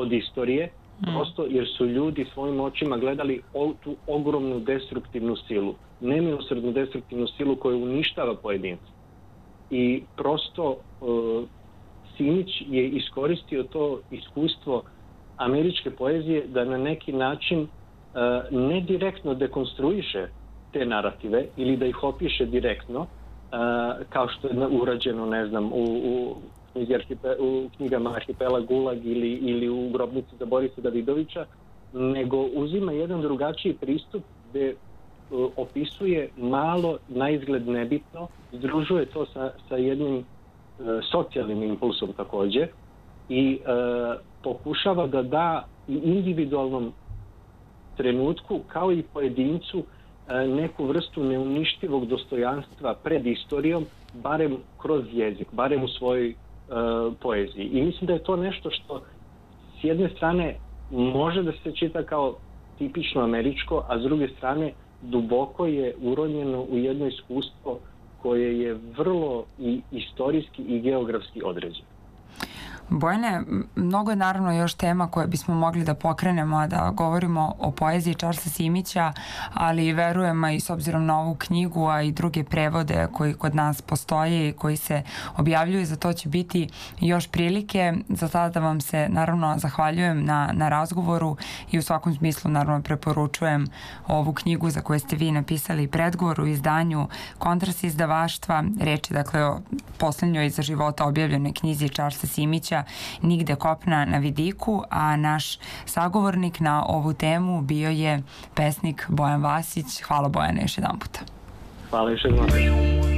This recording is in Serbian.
od istorije, prosto jer su ljudi svojim očima gledali tu ogromnu destruktivnu silu, nemilosrdnu destruktivnu silu koja uništava pojedinca. I prosto Simić je iskoristio to iskustvo američke poezije da na neki način ne direktno dekonstruiše te narative ili da ih opiše direktno, kao što je urađeno, ne znam, u knjigama Arhipelag Gulag ili u Grobnici za Borisa Davidovića, nego uzima jedan drugačiji pristup gde opisuje malo, naizgled nebitno, združuje to sa jednim socijalnim impulsom takođe i pokušava da da i individualnom trenutku kao i pojedincu neku vrstu neuništivog dostojanstva pred istorijom, barem kroz jezik, barem u svojoj poeziji. I mislim da je to nešto što s jedne strane može da se čita kao tipično američko, a s druge strane duboko je uronjeno u jedno iskustvo koje je vrlo i istorijski i geografski određeno. Bojane, mnogo je naravno još tema koje bismo mogli da pokrenemo, da govorimo o poeziji Charlesa Simića, ali verujem i s obzirom na ovu knjigu, a i druge prevode koji kod nas postoje i koji se objavljuju, za to će biti još prilike. Za sada vam se naravno zahvaljujem na razgovoru i u svakom smislu naravno preporučujem ovu knjigu za koju ste vi napisali predgovor u izdanju Kontras izdavaštva. Reč je dakle o poslednjoj za života objavljenoj knjizi Charlesa Simića Nigde kopna na vidiku, a naš sagovornik na ovu temu bio je pesnik Bojan Vasić. Hvala Bojane još jedan puta. Hvala još jedan puta.